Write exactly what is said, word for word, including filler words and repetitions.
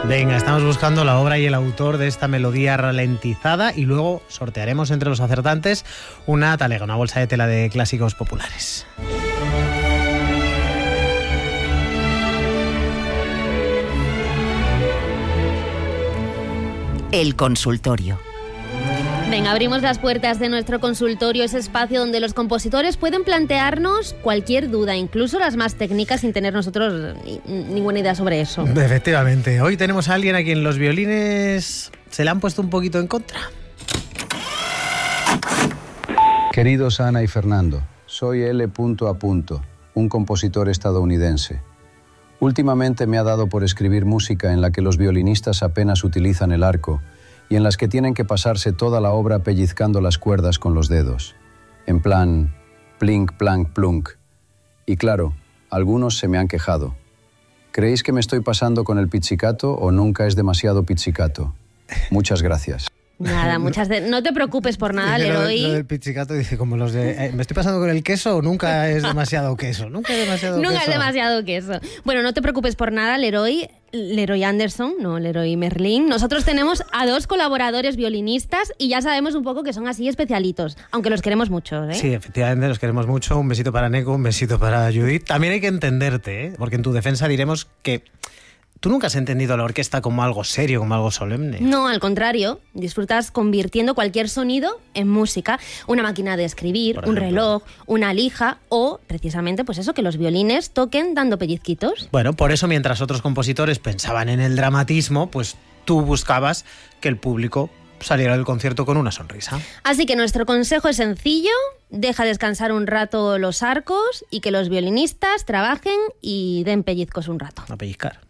Venga, estamos buscando la obra y el autor de esta melodía ralentizada y luego sortearemos entre los acertantes una talega, una bolsa de tela de clásicos populares. El consultorio. Venga, abrimos las puertas de nuestro consultorio, ese espacio donde los compositores pueden plantearnos cualquier duda, incluso las más técnicas, sin tener nosotros ni, ninguna idea sobre eso. Efectivamente. Hoy tenemos a alguien a quien los violines se le han puesto un poquito en contra. Queridos Ana y Fernando, soy L. A. un compositor estadounidense. Últimamente me ha dado por escribir música en la que los violinistas apenas utilizan el arco y en las que tienen que pasarse toda la obra pellizcando las cuerdas con los dedos, en plan plink, plank, plunk. Y claro, algunos se me han quejado. ¿Creéis que me estoy pasando con el pizzicato o nunca es demasiado pizzicato? Muchas gracias. Nada, muchas de... no te preocupes por nada, Dice Leroy. Lo, lo del pizzicato dice como los de eh, ¿me estoy pasando con el queso o nunca es demasiado queso? Nunca es demasiado Nunca queso. es demasiado queso. Bueno, no te preocupes por nada, Leroy. Leroy Anderson, no Leroy Merlin. Nosotros tenemos a dos colaboradores violinistas y ya sabemos un poco que son así especialitos, aunque los queremos mucho, ¿eh? Sí, efectivamente, los queremos mucho. Un besito para Neko, un besito para Judith. También hay que entenderte, ¿eh? Porque en tu defensa diremos que tú nunca has entendido la orquesta como algo serio, como algo solemne. No, al contrario. Disfrutas convirtiendo cualquier sonido en música. Una máquina de escribir, un reloj, una lija o, precisamente, pues eso, que los violines toquen dando pellizquitos. Bueno, por eso mientras otros compositores pensaban en el dramatismo, pues tú buscabas que el público saliera del concierto con una sonrisa. Así que nuestro consejo es sencillo: deja descansar un rato los arcos y que los violinistas trabajen y den pellizcos un rato. A pellizcar.